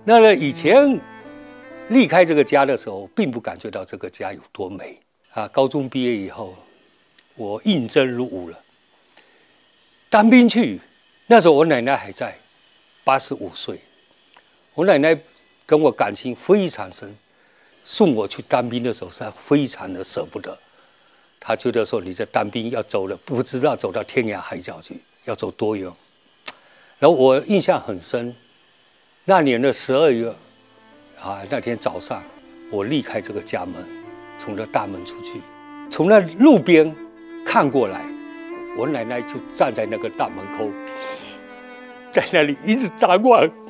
那么以前离开这个家的时候，并不感觉到这个家有多美啊。高中毕业以后，我应征入伍了，当兵去。那时候我奶奶还在，85岁。我奶奶跟我感情非常深，送我去当兵的时候是非常的舍不得。她觉得说你这当兵要走了，不知道走到天涯海角去，要走多远。然后我印象很深，那年的12月啊，那天早上我离开这个家门，从这大门出去，从那路边看过来，我奶奶就站在那个大门口，在那里一直张望。